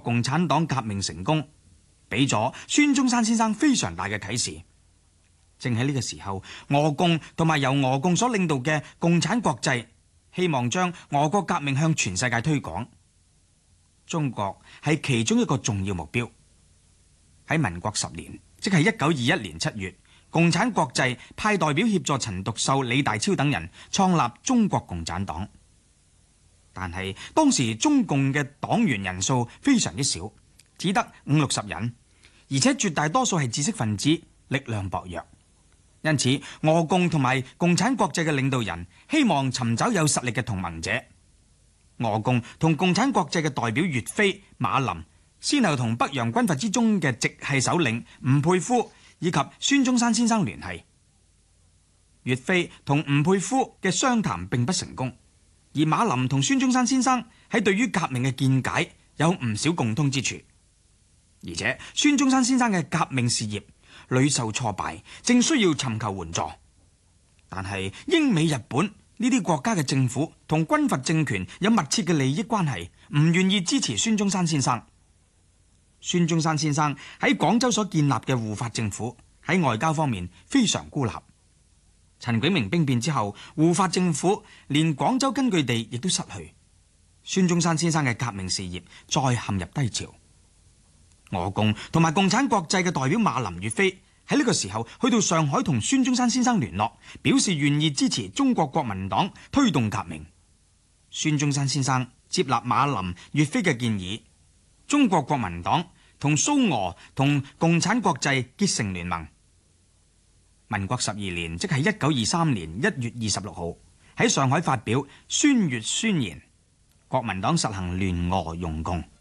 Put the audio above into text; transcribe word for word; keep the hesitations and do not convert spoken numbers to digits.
共產黨革命成功，俾咗孫中山先生非常大嘅啟示。正喺呢個時候，俄共同埋由俄共所領導嘅共產國際希望將俄國革命向全世界推廣，中國係其中一個重要目標。喺民國十年，即係一九二一年七月，共產國際派代表協助陳獨秀、李大釗等人創立中國共產黨。但係當時中共嘅黨員人數非常之少，只得五六十人，而且絕大多數係知識分子，力量薄弱。因此，俄共同埋共產國際嘅領導人希望尋找有實力嘅同盟者。俄共同共產國際嘅代表岳飛、馬林，先後同北洋軍閥之中嘅直系首領吳佩孚以及孫中山先生聯繫。岳飛同吳佩孚嘅商談並不成功，而馬林同孫中山先生喺對於革命嘅見解有唔少共通之處，而且孫中山先生嘅革命事業屢受挫敗，正需要尋求援助。但係英美日本呢啲國家嘅政府同軍閥政權有密切嘅利益關係，唔願意支持孫中山先生。孫中山先生喺廣州所建立嘅護法政府喺外交方面非常孤立。陳炯明兵變之後，護法政府連廣州根據地亦都失去，孫中山先生嘅革命事業再陷入低潮。俄共同埋共產國際嘅代表馬林、岳飛喺呢個時候去到上海同孫中山先生聯絡，表示願意支持中國國民黨推動革命。孫中山先生接納馬林、岳飛嘅建議，中國國民黨同蘇俄同共產國際結成聯盟。民國十二年，即係一九二三年一月二十六號，喺上海發表宣閱宣言，國民黨實行聯俄容共。